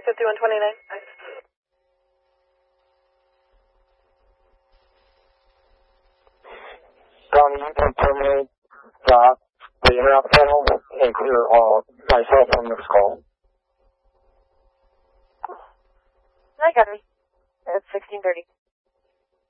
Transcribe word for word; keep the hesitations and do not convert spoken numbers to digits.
three fifty-one twenty-nine. Donnie, you can terminate uh, the interrupt panel and clear all myself from this call. I got me. It's sixteen thirty.